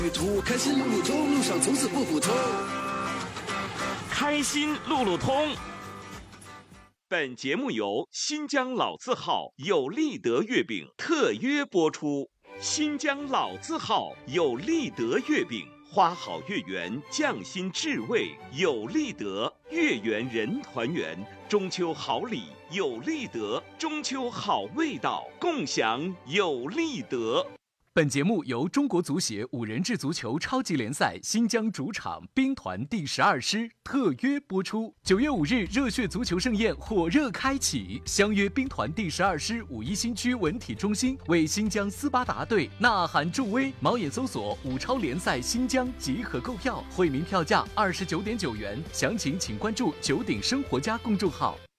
开心路路通，路上从此不普通。 开心路路通。本节目由新疆老字号有利德月饼特约播出。新疆老字号有利德月饼，花好月圆，匠心至味，有利德，月圆人团圆，中秋好礼有利德，中秋好味道，共享有利德。 本节目由中国足协5人制足球超级联赛新疆主场兵团第12师特约播出。9月5日，热血足球盛宴火热开启，相约兵团第12师5·1新区文体中心，为新疆斯巴达队呐喊助威。猫眼搜索5超联赛新疆即可购票，惠民票价29.9元，详情请关注9鼎生活家公众号。